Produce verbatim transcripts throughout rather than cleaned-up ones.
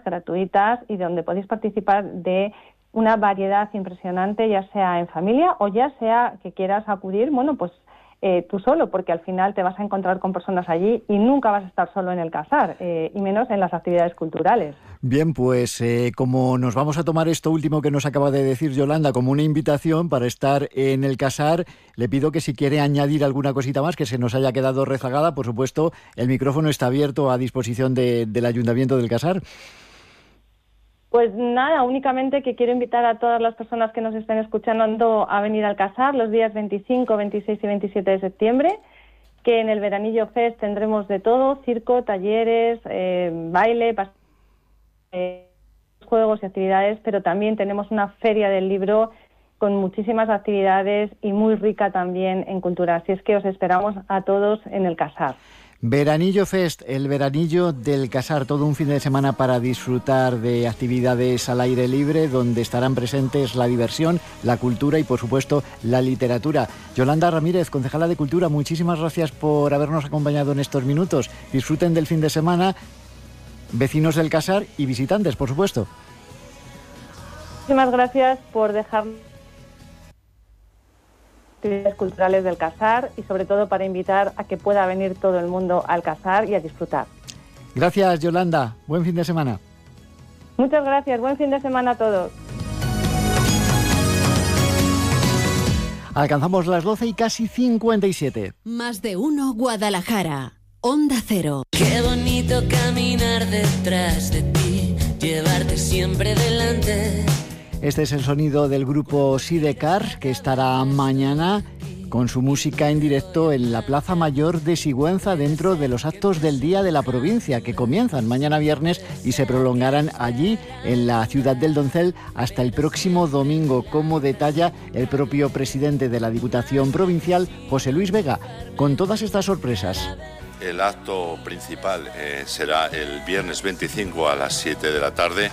gratuitas y donde podéis participar de una variedad impresionante, ya sea en familia o ya sea que quieras acudir, bueno, pues eh, tú solo, porque al final te vas a encontrar con personas allí y nunca vas a estar solo en el casar, eh, y menos en las actividades culturales. Bien, pues eh, como nos vamos a tomar esto último que nos acaba de decir Yolanda como una invitación para estar en el casar, le pido que si quiere añadir alguna cosita más que se nos haya quedado rezagada, por supuesto, el micrófono está abierto a disposición de, del Ayuntamiento del Casar. Pues nada, únicamente que quiero invitar a todas las personas que nos estén escuchando a venir al casar los días veinticinco, veintiséis y veintisiete de septiembre, que en el Veranillo Fest tendremos de todo, circo, talleres, eh, baile, pas- eh, juegos y actividades, pero también tenemos una feria del libro con muchísimas actividades y muy rica también en cultura. Así es que os esperamos a todos en el casar. Veranillo Fest, el veranillo del Casar, todo un fin de semana para disfrutar de actividades al aire libre, donde estarán presentes la diversión, la cultura y, por supuesto, la literatura. Yolanda Ramírez, concejala de Cultura, muchísimas gracias por habernos acompañado en estos minutos. Disfruten del fin de semana, vecinos del Casar y visitantes, por supuesto. Muchísimas gracias por dejar actividades culturales del Casar y sobre todo para invitar a que pueda venir todo el mundo al Casar y a disfrutar. Gracias, Yolanda. Buen fin de semana. Muchas gracias. Buen fin de semana a todos. Alcanzamos las doce y casi cincuenta y siete. Más de uno Guadalajara. Onda Cero. Qué bonito caminar detrás de ti, llevarte siempre delante. Este es el sonido del grupo Sidecar, que estará mañana con su música en directo en la Plaza Mayor de Sigüenza, dentro de los actos del Día de la Provincia, que comienzan mañana viernes y se prolongarán allí en la ciudad del Doncel hasta el próximo domingo, como detalla el propio presidente de la Diputación Provincial, José Luis Vega, con todas estas sorpresas. El acto principal eh, será el viernes veinticinco a las siete de la tarde,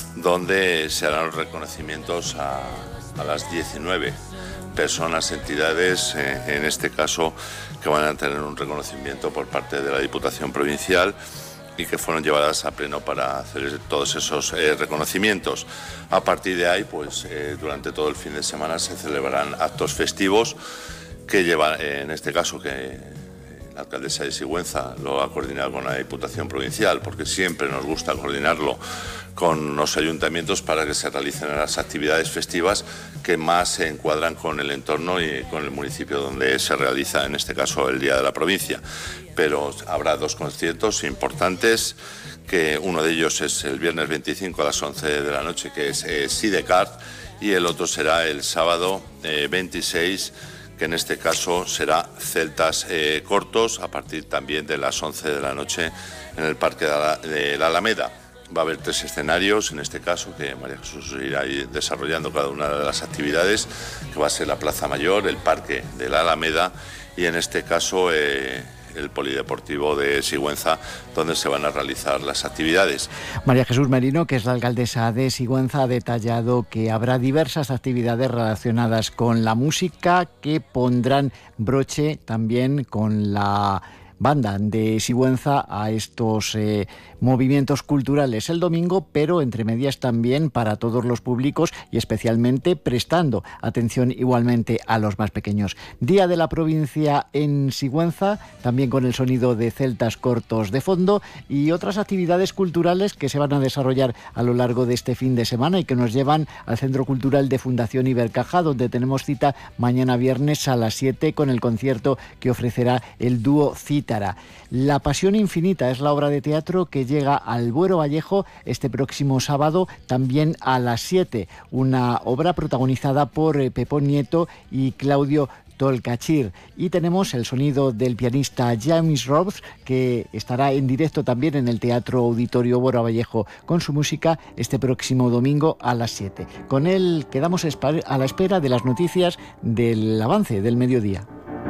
donde se harán los reconocimientos a, a las diecinueve personas, entidades, eh, en este caso, que van a tener un reconocimiento por parte de la Diputación Provincial y que fueron llevadas a pleno para hacer todos esos eh, reconocimientos. A partir de ahí, pues eh, durante todo el fin de semana se celebrarán actos festivos que llevan, eh, en este caso, que la alcaldesa de Sigüenza lo ha coordinado con la Diputación Provincial, porque siempre nos gusta coordinarlo con los ayuntamientos para que se realicen las actividades festivas que más se encuadran con el entorno y con el municipio donde se realiza, en este caso, el Día de la Provincia. Pero habrá dos conciertos importantes, que uno de ellos es el viernes veinticinco a las once de la noche, que es eh, Sidecar, y el otro será el sábado eh, veintiséis, que en este caso será Celtas eh, Cortos, a partir también de las once de la noche en el Parque de la, de la Alameda. Va a haber tres escenarios, en este caso, que María Jesús irá desarrollando cada una de las actividades, que va a ser la Plaza Mayor, el Parque de la Alameda y, en este caso, eh, el Polideportivo de Sigüenza, donde se van a realizar las actividades. María Jesús Merino, que es la alcaldesa de Sigüenza, ha detallado que habrá diversas actividades relacionadas con la música que pondrán broche también con la banda de Sigüenza a estos eh, movimientos culturales el domingo, pero entre medias también para todos los públicos y especialmente prestando atención igualmente a los más pequeños. Día de la Provincia en Sigüenza, también con el sonido de Celtas Cortos de fondo y otras actividades culturales que se van a desarrollar a lo largo de este fin de semana y que nos llevan al Centro Cultural de Fundación Ibercaja, donde tenemos cita mañana viernes a las siete con el concierto que ofrecerá el dúo Cita. La Pasión Infinita es la obra de teatro que llega al Buero Vallejo este próximo sábado, también a las siete. Una obra protagonizada por Pepón Nieto y Claudio Tolcachir. Y tenemos el sonido del pianista James Robs, que estará en directo también en el Teatro Auditorio Buero Vallejo con su música este próximo domingo a las siete. Con él quedamos a la espera de las noticias del avance del mediodía.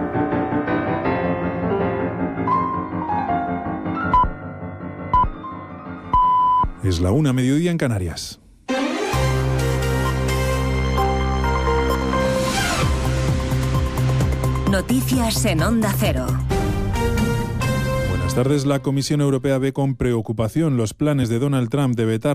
Es la una, mediodía en Canarias. Noticias en Onda Cero. Buenas tardes. La Comisión Europea ve con preocupación los planes de Donald Trump de vetar